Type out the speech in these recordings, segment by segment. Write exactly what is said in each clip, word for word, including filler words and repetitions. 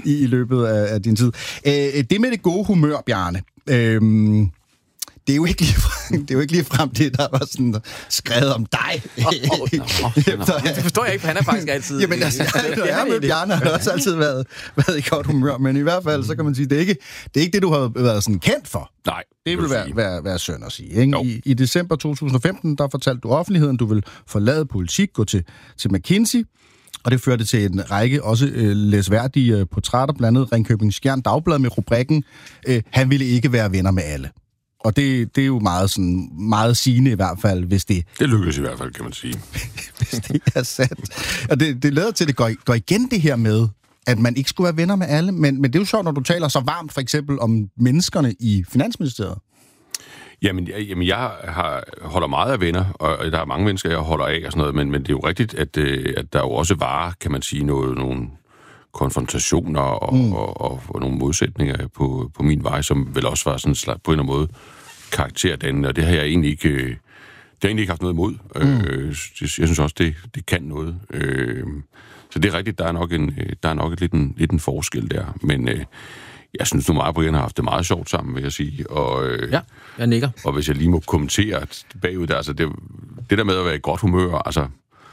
i, i løbet af, af din tid. Øh, det med det gode humør, Bjarne, øh, det er jo ikke lige det er jo ikke lige frem det, der var sådan skrevet om dig. Oh, oh, oh, oh. Det forstår jeg ikke, for han er faktisk altid... Jamen altså, jeg, jeg med Bjarne har også altid været, været i godt humør, men i hvert fald, så kan man sige, det er ikke det, er ikke det du har været sådan kendt for. Nej. Det vil være, være, være synd at sige. Ikke? I, I december to tusind og femten, der fortalte du offentligheden, du vil forlade politik, gå til, til McKinsey, og det førte til en række også øh, læsværdige øh, portrætter, blandt andet Ringkøbing Skjern Dagblad med rubrikken, øh, han ville ikke være venner med alle. Og det, det er jo meget, sådan, meget sigende i hvert fald, hvis det... Det lykkes i hvert fald, kan man sige. Hvis det er sandt. Og det, det leder til, at det går, går igen det her med, at man ikke skulle være venner med alle. Men, men det er jo sjovt, når du taler så varmt for eksempel om menneskerne i Finansministeriet. Jamen, jeg, jamen, jeg har, holder meget af venner, og der er mange mennesker, jeg holder af og sådan noget, men, men det er jo rigtigt, at, at der jo også var, kan man sige, noget, nogle konfrontationer og, mm. og, og, og nogle modsætninger på, på min vej, som vel også var sådan slag, på en eller anden måde karakterdannende, og det har jeg egentlig ikke, det har jeg egentlig ikke haft noget imod. Mm. Øh, jeg synes også, det, det kan noget. Øh, så det er rigtigt, der er nok en, der er nok et, lidt, en, lidt en forskel der, men øh, jeg synes nu meget, at Brian har haft det meget sjovt sammen, vil jeg sige. Og, øh, ja, jeg nikker. Og hvis jeg lige må kommentere bagud der, altså det, det der med at være i godt humør, altså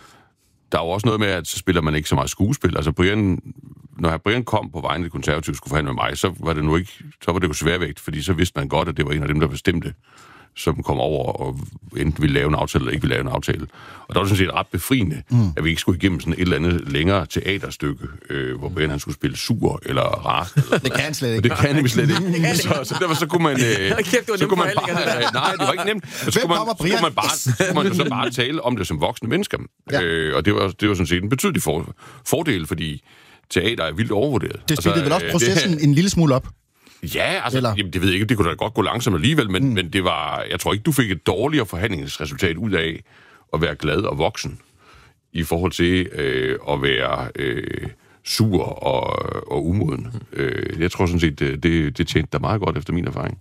der er jo også noget med, at så spiller man ikke så meget skuespil. Altså Brian, når Brian kom på vejen af det konservative skulle forhandle med mig, så var det nu ikke, så var det jo sværvægt, fordi så vidste man godt, at det var en af dem, der bestemte, som kom over og enten ville lave en aftale eller ikke ville lave en aftale. Og der var det sådan set ret befriende, mm. at vi ikke skulle igennem sådan et eller andet længere teaterstykke, øh, hvor Brian han skulle spille sur eller rar. Det kan han slet ikke. Det kan han slet ikke. Så, så derfor så kunne man... Øh, så kunne man bare, øh, nej, det var ikke nemt. Så, så, kunne, man, så kunne man bare, så kunne man jo så bare tale om det som voksne mennesker. Ja. Øh, og det var, det var sådan set en betydelig for, fordel, fordi teater er vildt overvurderet. Det spillede altså, vel også processen det, en lille smule op? Ja, altså, jamen, det ved jeg ikke, det kunne da godt gå langsomt alligevel, men, mm. men det var, jeg tror ikke, du fik et dårligere forhandlingsresultat ud af at være glad og voksen, i forhold til øh, at være øh, sur og, og umoden. Mm. Øh, jeg tror sådan set, det, det, det tjente dig meget godt efter min erfaring.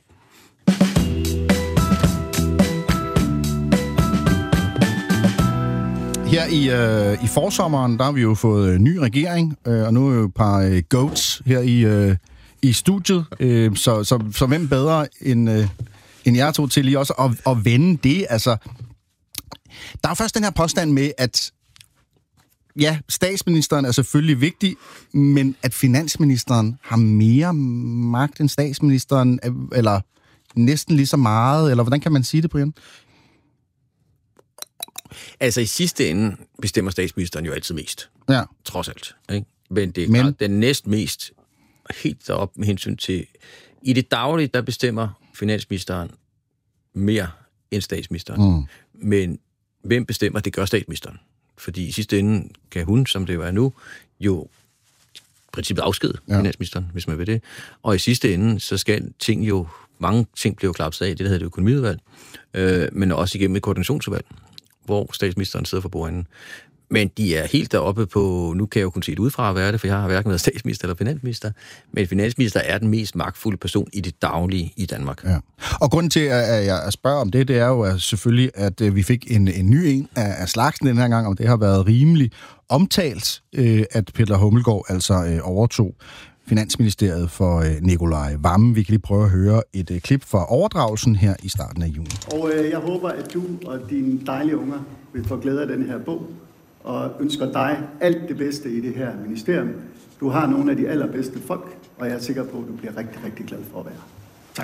Her i, øh, i forsommeren, der har vi jo fået en ny regering, øh, og nu er jo et par øh, goats her i... Øh, i studiet, øh, så, så, så hvem bedre end, øh, end jer to til lige også at, at vende det. Altså, der er først den her påstand med, at ja, statsministeren er selvfølgelig vigtig, men at finansministeren har mere magt end statsministeren, eller næsten lige så meget, eller hvordan kan man sige det, Brian? Altså i sidste ende bestemmer statsministeren jo altid mest. Ja. Trods alt. Ikke? Men det er men... klart, den næst mest helt derop med hensyn til... I det daglige, der bestemmer finansministeren mere end statsministeren. Mm. Men hvem bestemmer? Det gør statsministeren. Fordi i sidste ende kan hun, som det jo er nu, jo i princippet afskede ja. finansministeren, hvis man vil det. Og i sidste ende, så skal ting jo... Mange ting bliver jo klapset af, det der hedder det økonomiudvalg, øh, men også igennem et koordinationsudvalg, hvor statsministeren sidder for bordenden. Men de er helt deroppe på, nu kan jeg jo kun se det udefra at være det, for jeg har hverken været statsminister eller finansminister, men finansminister er den mest magtfulde person i det daglige i Danmark. Ja. Og grunden til, at jeg spørger om det, det er jo selvfølgelig, at vi fik en, en ny en af slagsen den her gang, og det har været rimelig omtalt, at Peter Hummelgaard altså overtog Finansministeriet for Nicolai Wammen. Vi kan lige prøve at høre et klip fra overdragelsen her i starten af juni. Og øh, jeg håber, at du og dine dejlige unger vil få glæde af den her bog, og ønsker dig alt det bedste i det her ministerium. Du har nogle af de allerbedste folk, og jeg er sikker på, at du bliver rigtig, rigtig glad for at være. Tak.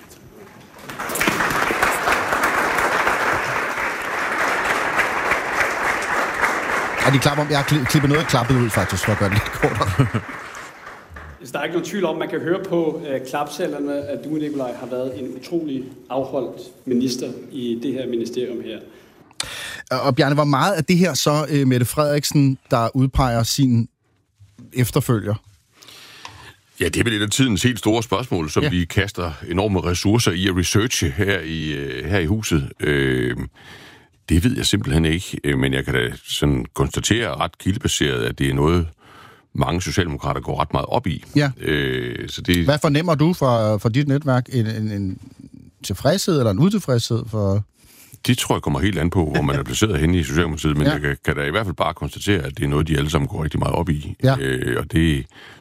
Ja, de klapper, jeg har klippet noget klappet ud faktisk, for at gøre det lidt kortere. Der er ikke nogen tvivl om, man kan høre på uh, klapsalerne, at du, Nicolai, har været en utrolig afholdt minister i det her ministerium her. Og Bjarne, hvor meget af det her så uh, Mette Frederiksen, der udpeger sin efterfølger? Ja, det er vel et af tidens helt store spørgsmål, som ja. vi kaster enorme ressourcer i at researche her i, uh, her i huset. Uh, det ved jeg simpelthen ikke, uh, men jeg kan da sådan konstatere ret kildebaseret, at det er noget, mange socialdemokrater går ret meget op i. Ja. Øh, så det... Hvad fornemmer du fra, fra dit netværk? En, en, en tilfredshed eller en utilfredshed for... Det tror jeg kommer helt an på, hvor man er placeret henne i Socialdemokratiet, men ja. jeg kan, kan da i hvert fald bare konstatere, at det er noget, de alle sammen går rigtig meget op i. Ja. Øh, og det,